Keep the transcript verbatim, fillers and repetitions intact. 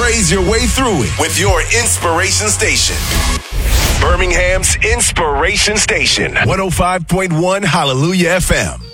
praise your way through it with your inspiration station. Birmingham's Inspiration Station. one oh five point one Hallelujah F M.